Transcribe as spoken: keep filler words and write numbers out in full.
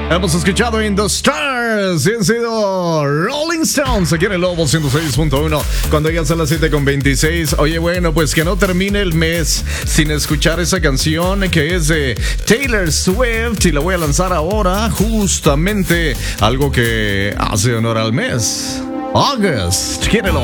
Hemos escuchado In the Stars y han sido Rolling Stones aquí en el Lobo ciento seis punto uno cuando ya son las siete con veintiséis. Oye, bueno, pues que no termine el mes sin escuchar esa canción que es de Taylor Swift y la voy a lanzar ahora, justamente algo que hace honor al mes. August, quírelo.